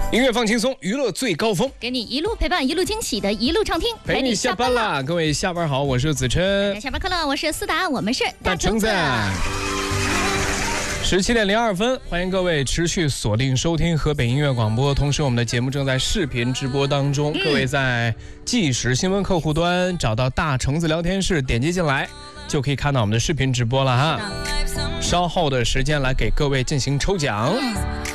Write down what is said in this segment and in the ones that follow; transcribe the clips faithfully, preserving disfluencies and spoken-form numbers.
音乐放轻松，娱乐最高峰， 给你一路陪伴，一路惊喜的一路畅听， 陪你下班啦！各位下班好，我是子琛。 下班快乐，我是思达，我们是大橙子。十七点零二分，欢迎各位持续锁定收听河北音乐广播。同时，我们的节目正在视频直播当中，嗯、各位在即时新闻客户端找到大橙子聊天室，点击进来就可以看到我们的视频直播了哈。稍后的时间来给各位进行抽奖。嗯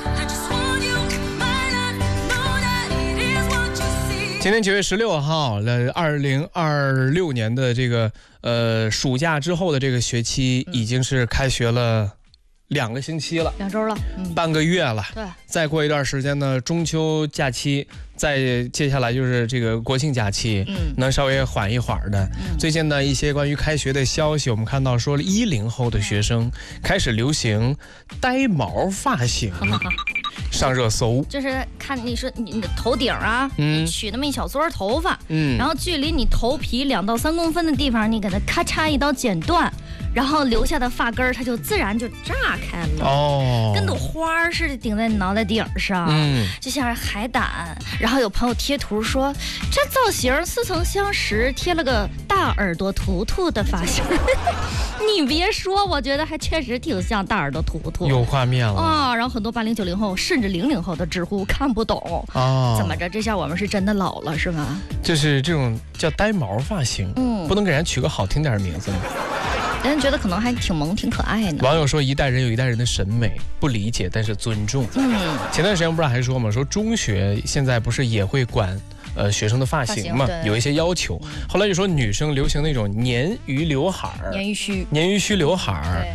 今天九月十六号了，二零二六年的这个呃暑假之后的这个学期已经是开学了两个星期了， 两周了， 嗯、半个月了。 对， 再过一段时间呢，中秋假期，再接下来就是这个国庆假期，嗯，能稍微缓一缓的。嗯、最近呢，一些关于开学的消息，我们看到说一零后的学生开始流行呆毛发型。上热搜， 就是看你说你的头顶啊， 嗯， 取那么一小撮头发， 嗯， 然后距离你头皮两到三公分的地方，你给它咔嚓一刀剪断，然后留下的发根它就自然就炸开了， 哦， 跟朵花似的顶在你脑袋顶上， 嗯， 就像是海胆。然后有朋友贴图说，这造型似曾相识，贴了个大耳朵图图的发型。你别说，我觉得还确实挺像大耳朵图图， 有画面了啊。然后很多八零九零后甚至零零后的知乎看不懂啊， 怎么着？这下我们是真的老了是吗？ 就是这种叫呆毛发型，嗯，不能给人取个好听点的名字吗？ 人觉得可能还挺萌挺可爱呢。 网友说一代人有一代人的审美，不理解但是尊重。嗯，前段时间不是还说嘛，说中学现在不是也会管呃学生的发型嘛，有一些要求。后来就说女生流行那种鲶鱼刘海儿， 鲶鱼须， 鲶鱼须刘海儿。